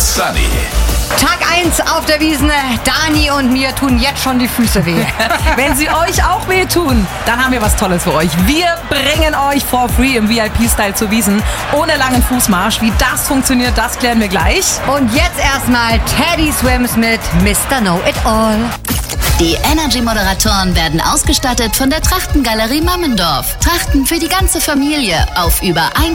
Sunny. Tag 1 auf der Wiesn. Dani und mir tun jetzt schon die Füße weh. Wenn sie euch auch wehtun, dann haben wir was Tolles für euch. Wir bringen euch for free im VIP-Style zur Wiesn, ohne langen Fußmarsch. Wie das funktioniert, das klären wir gleich. Und jetzt erstmal Teddy Swims mit Mr. Know It All. Die Energy-Moderatoren werden ausgestattet von der Trachtengalerie Mammendorf. Trachten für die ganze Familie auf über